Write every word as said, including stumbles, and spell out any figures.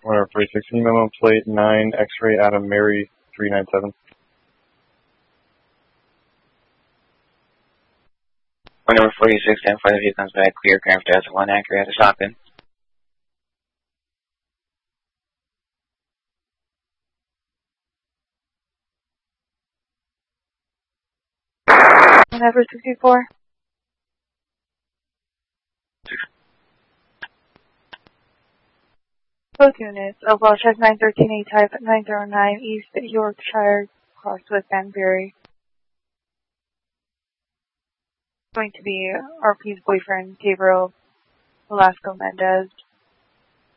one number forty-six, memo plate nine, X-ray Adam Mary three nine seven. one number forty-six, ten five, view comes back clear, Grand Delta one, accurate, to stop in. Number sixty-four. Both units of Welsh nine thirteen A type nine zero nine East Yorkshire, crossed with Banbury. Going to be R P's boyfriend, Gabriel Velasco Mendez.